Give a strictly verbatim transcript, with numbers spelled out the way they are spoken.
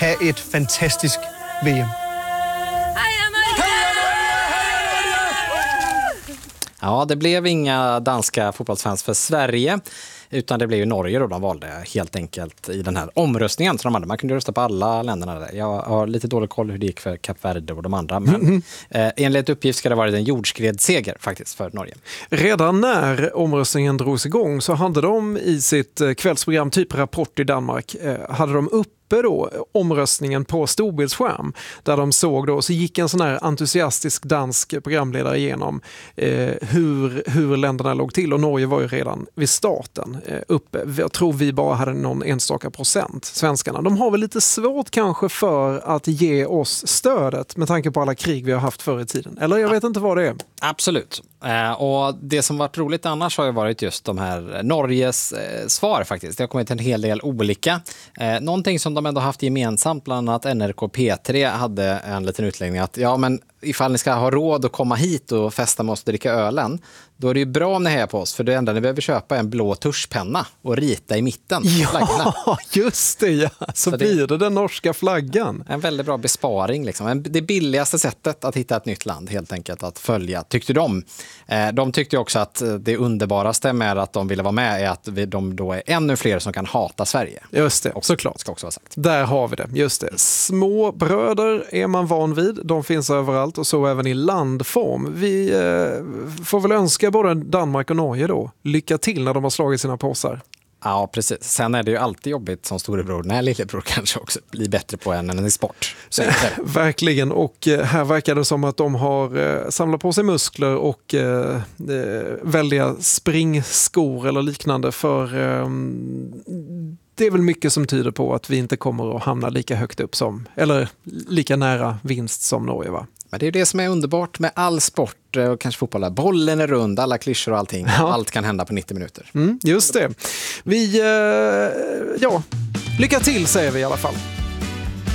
ha ett fantastiskt V M. Ja, det blev inga danska fotbollsfans för Sverige, utan det blev ju Norge då de valde helt enkelt i den här omröstningen. Så de andra, man kunde rösta på alla länderna där. Jag har lite dålig koll hur det gick för Kap Verde och de andra, men mm-hmm. eh, enligt uppgift ska det vara en jordskredsseger faktiskt för Norge. Redan när omröstningen drogs igång så hade de i sitt kvällsprogram typ Rapport i Danmark, eh, hade de upp då omröstningen på storbildsskärm där de såg då, så gick en sån här entusiastisk dansk programledare igenom eh, hur, hur länderna låg till, och Norge var ju redan vid starten eh, uppe. Jag tror vi bara hade någon enstaka procent, svenskarna. De har väl lite svårt kanske för att ge oss stödet med tanke på alla krig vi har haft förr i tiden. Eller jag vet inte vad det är. Absolut. Eh, och det som varit roligt annars har ju varit just de här Norges eh, svar faktiskt. Det har kommit en hel del olika. Eh, någonting som de ändå haft gemensamt, bland annat N R K P tre hade en liten utläggning att ja, men ifall ni ska ha råd att komma hit och festa med oss och dricka ölen, då är det ju bra om ni hejar på oss, för det enda ni behöver köpa är en blå tuschpenna och rita i mitten. Ja, flaggorna. Just det, ja. Så, Så blir det, det den norska flaggan. En väldigt bra besparing. Liksom. Det billigaste sättet att hitta ett nytt land, helt enkelt, att följa, tyckte de. De tyckte också att det underbaraste med att de ville vara med är att de då är ännu fler som kan hata Sverige. Just det, och såklart. Ska också vara sagt. Där har vi det, just det. Små bröder är man van vid. De finns överallt och så även i landform. Vi eh, får väl önska både Danmark och Norge då lycka till när de har slagit sina påsar. Ja, precis. Sen är det ju alltid jobbigt som storebror när lillebror kanske också blir bättre på en än i sport. Så verkligen, och här verkar det som att de har eh, samlat på sig muskler och eh, väldiga springskor eller liknande, för eh, det är väl mycket som tyder på att vi inte kommer att hamna lika högt upp som, eller lika nära vinst som Norge, va? Men det är det som är underbart med all sport och kanske fotboll. Bollen är rund, alla klyschor och allting. Ja. Allt kan hända på nittio minuter. Mm, just det. Vi, eh, ja, lycka till säger vi i alla fall.